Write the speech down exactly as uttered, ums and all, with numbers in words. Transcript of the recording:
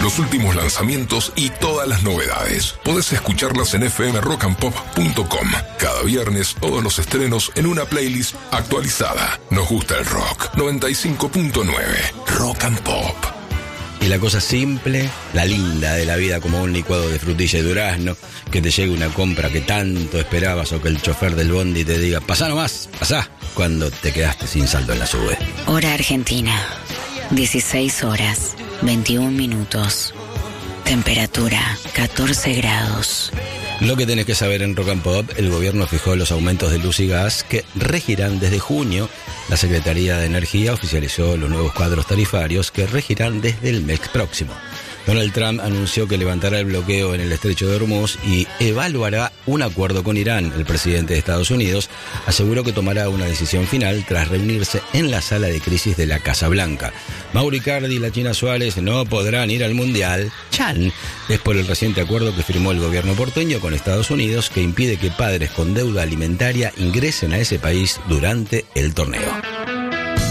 los últimos lanzamientos y todas las novedades. Podés escucharlas en f m rock and pop punto com. Cada viernes todos los estrenos en una playlist actualizada. Nos gusta el rock. noventa y cinco punto nueve Rock and Pop. Y la cosa simple, la linda de la vida, como un licuado de frutilla y durazno, que te llegue una compra que tanto esperabas o que el chofer del bondi te diga, pasá nomás, pasá, cuando te quedaste sin saldo en la sube. Hora Argentina, dieciséis horas, veintiún minutos. Temperatura, catorce grados. Lo que tenés que saber en Rock and Pop, el gobierno fijó los aumentos de luz y gas que regirán desde junio. La Secretaría de Energía oficializó los nuevos cuadros tarifarios que regirán desde el mes próximo. Donald Trump anunció que levantará el bloqueo en el estrecho de Hormuz y evaluará un acuerdo con Irán. El presidente de Estados Unidos aseguró que tomará una decisión final tras reunirse en la sala de crisis de la Casa Blanca. Mauro Icardi y la China Suárez no podrán ir al Mundial. Chan. Es por el reciente acuerdo que firmó el gobierno porteño con Estados Unidos que impide que padres con deuda alimentaria ingresen a ese país durante el torneo.